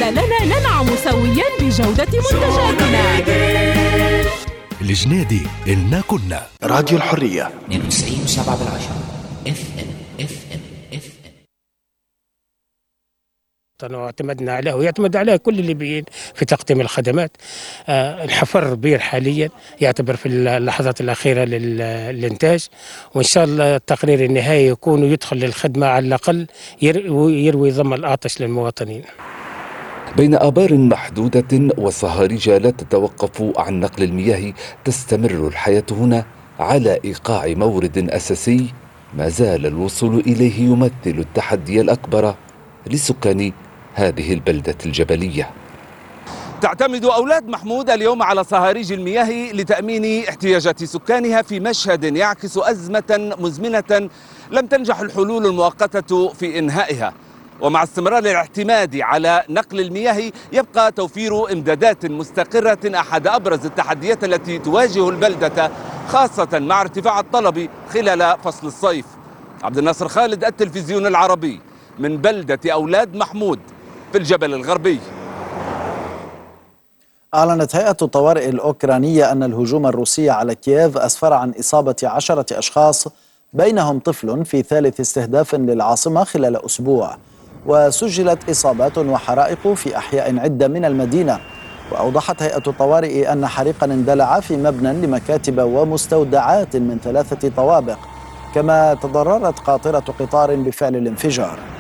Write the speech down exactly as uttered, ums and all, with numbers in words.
خلالنا ننعم سويا بجودة منتجاتنا. الجنيدي إلنا كنا راديو الحرية اثنين وتسعين وسبعة بالعشرة اف ام اف ام اف ام. واعتمدنا عليه ويعتمد عليه كل اللي بي في تقديم الخدمات. آه الحفر بير حاليا يعتبر في اللحظات الأخيرة للإنتاج، وإن شاء الله التقرير النهائي يكون يدخل للخدمة على الأقل يروي ضم العطش للمواطنين. بين آبار محدودة وصهاريج لا تتوقف عن نقل المياه، تستمر الحياة هنا على إيقاع مورد أساسي ما زال الوصول إليه يمثل التحدي الأكبر لسكان هذه البلدة الجبلية. تعتمد أولاد محمود اليوم على صهاريج المياه لتأمين احتياجات سكانها في مشهد يعكس أزمة مزمنة لم تنجح الحلول المؤقتة في إنهائها. ومع استمرار الاعتماد على نقل المياه يبقى توفير إمدادات مستقرة أحد أبرز التحديات التي تواجه البلدة، خاصة مع ارتفاع الطلب خلال فصل الصيف. عبد الناصر خالد، التلفزيون العربي، من بلدة أولاد محمود في الجبل الغربي. أعلنت هيئة الطوارئ الأوكرانية أن الهجوم الروسي على كييف أسفر عن إصابة عشرة أشخاص بينهم طفل في ثالث استهداف للعاصمة خلال أسبوع، وسجلت إصابات وحرائق في أحياء عدة من المدينة. وأوضحت هيئة الطوارئ أن حريقا اندلع في مبنى لمكاتب ومستودعات من ثلاثة طوابق، كما تضررت قاطرة قطار بفعل الانفجار.